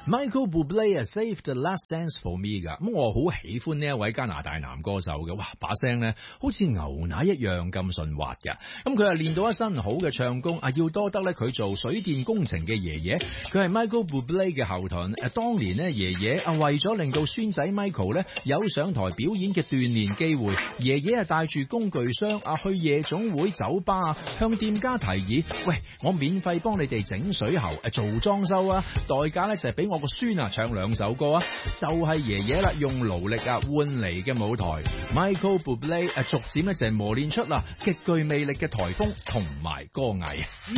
Michael Bublé 啊 ，Save the Last Dance for Me 噶，咁我好喜歡呢一位加拿大男歌手嘅，哇，把聲咧好似牛奶一樣咁順滑嘅，咁佢係練到一身好嘅唱功，要多得咧佢做水電工程嘅爺爺，佢係 Michael Bublé 嘅後盾，當年咧爺爺為咗令到孫仔 Michael 咧有上台表演嘅鍛煉機會，爺爺帶住工具箱去夜總會酒吧向店家提議，喂，我免費幫你哋整水喉做裝修啊，代價咧就係俾我個孫唱2首歌啊，就係爺爺啦，用勞力換嚟嘅舞台。Michael Bublé 逐漸咧就係磨練出極具魅力嘅台風同埋歌藝。